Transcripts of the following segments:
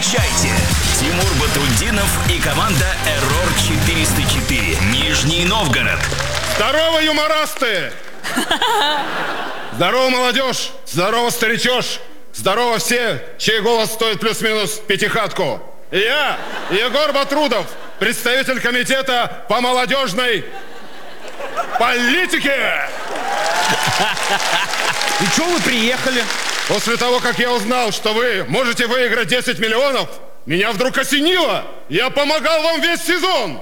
Встречайте! Тимур Батрутдинов и команда Error 404. Нижний Новгород. Здорово, юморасты! Здорово, молодежь! Здорово, старичёж! Здорово все, чей голос стоит плюс-минус пятихатку. Я, Егор Батрудов, представитель комитета по молодежной политике. И чё вы приехали? После того, как я узнал, что вы можете выиграть 10 миллионов, меня вдруг осенило. Я помогал вам весь сезон.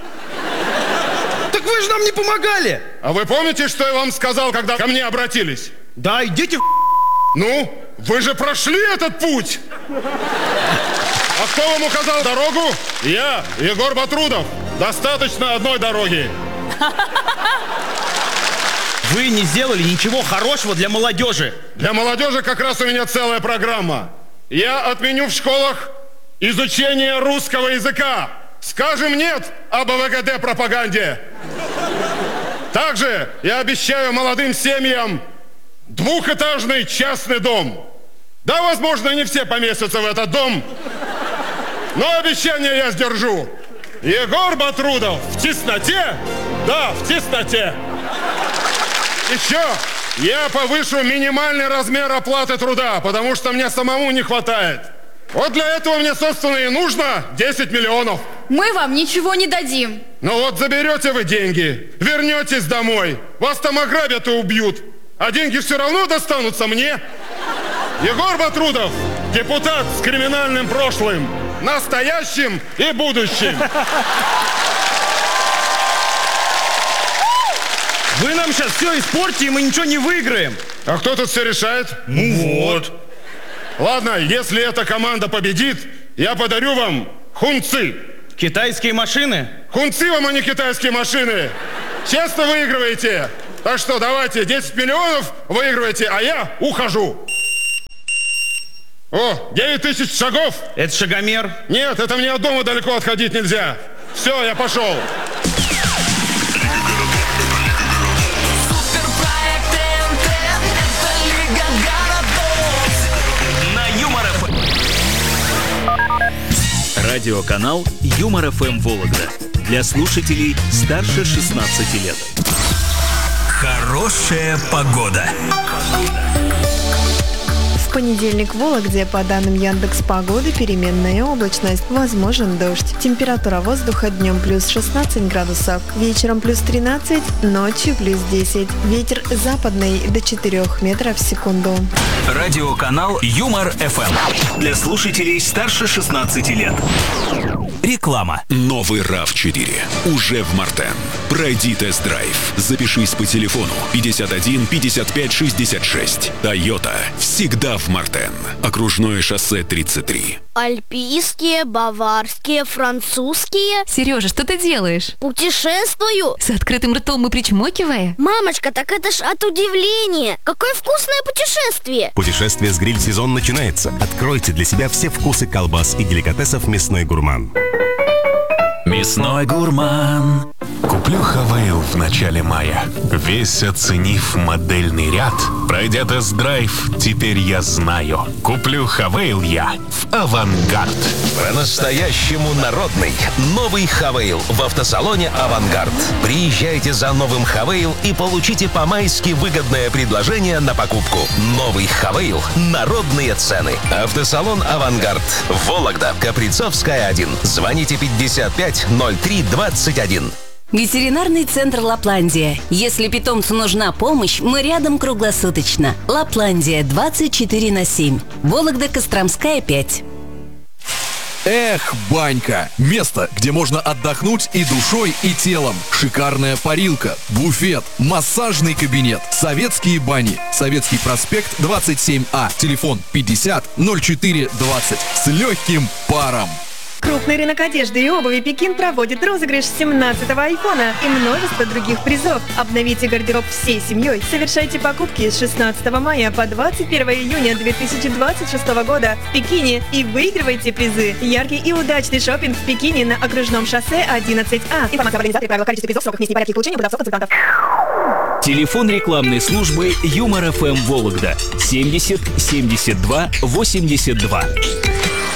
Так вы же нам не помогали. А вы помните, что я вам сказал, когда ко мне обратились? Да, идите в... Ну, вы же прошли этот путь. А кто вам указал дорогу? Я, Егор Батрудов. Достаточно одной дороги. Вы не сделали ничего хорошего для молодежи. Для молодежи как раз у меня целая программа. Я отменю в школах изучение русского языка. Скажем нет АБВГД пропаганде. Также я обещаю молодым семьям двухэтажный частный дом. Да, возможно, не все поместятся в этот дом, но обещание я сдержу. Егор Батрудов в тесноте, да, в тесноте. Еще я повышу минимальный размер оплаты труда, потому что мне самому не хватает. Вот для этого мне, собственно, и нужно 10 миллионов. Мы вам ничего не дадим. Ну вот заберете вы деньги, вернетесь домой, вас там ограбят и убьют, а деньги все равно достанутся мне. Егор Батрудов, депутат с криминальным прошлым, настоящим и будущим. Вы нам сейчас все испортите, и мы ничего не выиграем. А кто тут все решает? Ну вот. Ладно, если эта команда победит, я подарю вам хунцы. Китайские машины? Хунцы вам, а не китайские машины. Честно выигрываете. Так что давайте, 10 миллионов выигрываете, а я ухожу. О, 9 тысяч шагов. Это шагомер. Нет, это мне от дома далеко отходить нельзя. Все, я пошел. Радиоканал Юмор ФМ Вологда. Для слушателей старше 16 лет. Хорошая погода. В понедельник в Вологде, по данным Яндекс.Погоды, переменная облачность, возможен дождь. Температура воздуха днем плюс 16 градусов, вечером плюс 13, ночью плюс 10. Ветер западный до 4 метров в секунду. Радиоканал Юмор ФМ. Для слушателей старше 16 лет. Реклама. Новый RAV4 уже в Мартен. Пройди тест-драйв. Запишись по телефону 51 55 66. Toyota всегда в Мартен. Окружное шоссе 33. Альпийские, баварские, французские. Сережа, что ты делаешь? Путешествую. С открытым ртом и причмокивая? Мамочка, так это ж от удивления. Какое вкусное путешествие. Путешествие с гриль-сезон начинается. Откройте для себя все вкусы колбас и деликатесов «Мясной гурман». Мясной гурман. Куплю Хавейл в начале мая. Весь оценив модельный ряд, пройдя тест-драйв, теперь я знаю. Куплю Хавейл я в «Авангард». По-настоящему народный. Новый Хавейл в автосалоне «Авангард». Приезжайте за новым Хавейл и получите по-майски выгодное предложение на покупку. Новый Хавейл. Народные цены. Автосалон «Авангард». Вологда. Каприцовская, 1. Звоните 55 03 21. Ветеринарный центр «Лапландия». Если питомцу нужна помощь, мы рядом круглосуточно. «Лапландия» 24/7. Вологда, Костромская, 5. Эх, банька! Место, где можно отдохнуть и душой, и телом. Шикарная парилка, буфет, массажный кабинет, советские бани. Советский проспект 27А. Телефон 50 04 20. С легким паром. Крупный рынок одежды и обуви «Пекин» проводит розыгрыш 17-го айфона и множество других призов. Обновите гардероб всей семьей. Совершайте покупки с 16 мая по 21 июня 2026 года в Пекине и выигрывайте призы. Яркий и удачный шопинг в Пекине на окружном шоссе 11А. Информация об организаторе, правила, количестве призов, сроках, месте и порядке их получения, продавцов, консультантов. Телефон рекламной службы Юмор ФМ Вологда 70 72 82.